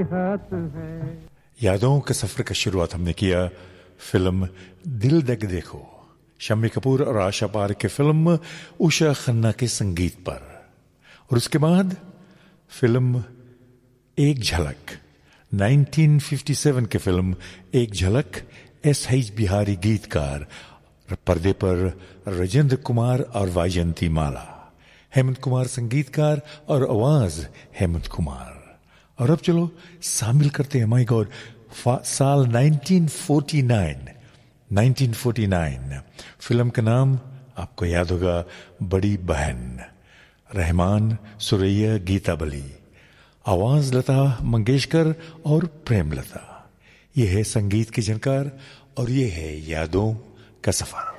हाथ है। यादों के सफर का शुरुआत हमने किया फिल्म दिल दग देखो, शम्मी कपूर और आशा पारेख की फिल्म उषा खन्ना के संगीत पर, और उसके बाद फिल्म एक झलक 1957 की फिल्म एक झलक, S.H. बिहारी गीतकार, पर्दे पर राजेंद्र कुमार और वाजयंती माला, हेमंत कुमार संगीतकार और आवाज हेमंत कुमार। और अब चलो शामिल करते हैं, माय गॉड, साल 1949 फिल्म का नाम आपको याद होगा, बड़ी बहन, रहमान, सुरैया, गीता बली, आवाज लता मंगेशकर और प्रेमलता। ये है संगीत की झनकार और ये है यादों का सफर।